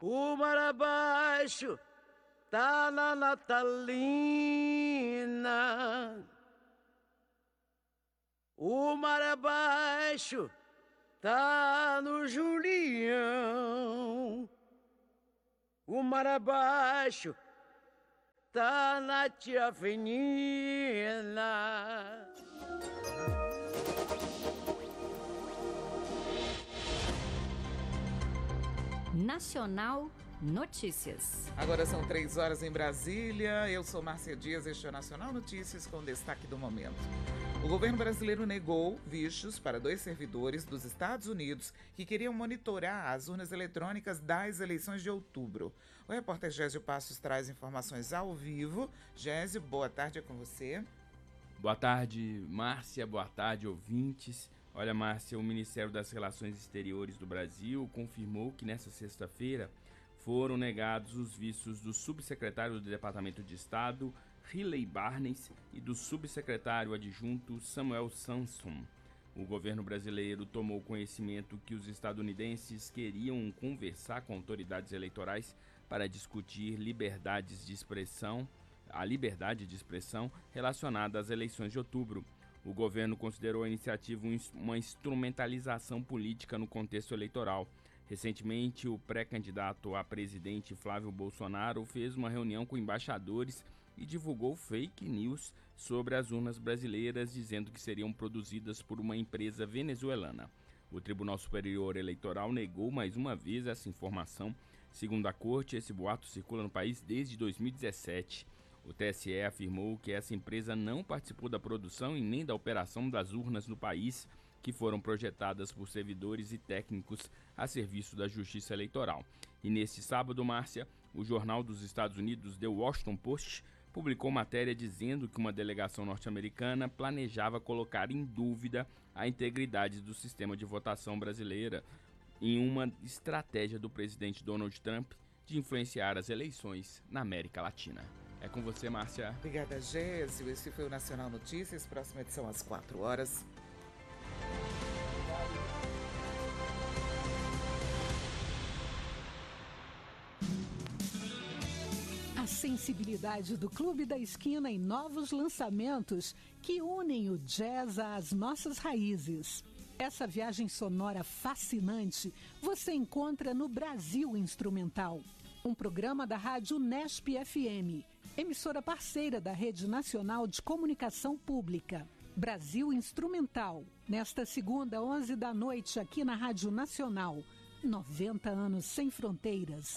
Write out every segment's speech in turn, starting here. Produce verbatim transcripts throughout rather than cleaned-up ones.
O mar abaixo tá na Natalina. O mar abaixo tá no Julião. O mar abaixo tá na tia Fenina. Nacional Notícias. Agora são três horas em Brasília. Eu sou Márcia Dias, este é o Nacional Notícias com destaque do momento. O governo brasileiro negou vistos para dois servidores dos Estados Unidos que queriam monitorar as urnas eletrônicas das eleições de outubro. O repórter Gésio Passos traz informações ao vivo. Gésio, boa tarde, é com você. Boa tarde, Márcia. Boa tarde, ouvintes. Olha, Márcia, o Ministério das Relações Exteriores do Brasil confirmou que nesta sexta-feira foram negados os vistos do subsecretário do Departamento de Estado, Riley Barnes, e do subsecretário adjunto Samuel Sanson. O governo brasileiro tomou conhecimento que os estadunidenses queriam conversar com autoridades eleitorais para discutir liberdades de expressão, a liberdade de expressão relacionada às eleições de outubro. O governo considerou a iniciativa uma instrumentalização política no contexto eleitoral. Recentemente, o pré-candidato a presidente Flávio Bolsonaro fez uma reunião com embaixadores e divulgou fake news sobre as urnas brasileiras, dizendo que seriam produzidas por uma empresa venezuelana. O Tribunal Superior Eleitoral negou mais uma vez essa informação. Segundo a corte, esse boato circula no país desde dois mil e dezessete. O T S E afirmou que essa empresa não participou da produção e nem da operação das urnas no país, que foram projetadas por servidores e técnicos a serviço da Justiça Eleitoral. E neste sábado, Márcia, o jornal dos Estados Unidos, The Washington Post, publicou matéria dizendo que uma delegação norte-americana planejava colocar em dúvida a integridade do sistema de votação brasileira em uma estratégia do presidente Donald Trump de influenciar as eleições na América Latina. É com você, Márcia. Obrigada, Gésio. Esse foi o Nacional Notícias. Próxima edição às quatro horas. A sensibilidade do Clube da Esquina em novos lançamentos que unem o jazz às nossas raízes. Essa viagem sonora fascinante você encontra no Brasil Instrumental, um programa da Rádio Nesp F M, emissora parceira da Rede Nacional de Comunicação Pública. Brasil Instrumental, nesta segunda, onze da noite, aqui na Rádio Nacional. noventa anos sem fronteiras.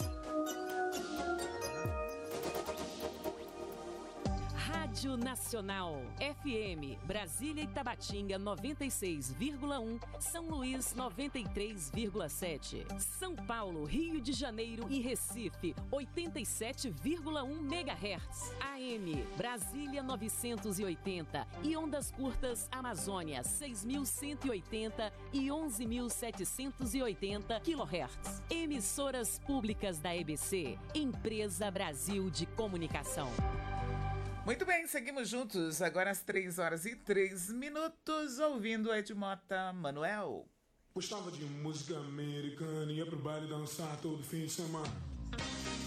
Rádio Nacional, F M, Brasília e Tabatinga noventa e seis vírgula um, São Luís noventa e três vírgula sete, São Paulo, Rio de Janeiro e Recife oitenta e sete vírgula um megahertz, A M, Brasília novecentos e oitenta e ondas curtas Amazônia seis mil cento e oitenta e onze mil setecentos e oitenta quilohertz. Emissoras públicas da E B C, Empresa Brasil de Comunicação. Muito bem, seguimos juntos, agora às três horas e três minutos, ouvindo Ed Mota, Manuel. Gostava de música americana, ia pro baile dançar todo fim de semana.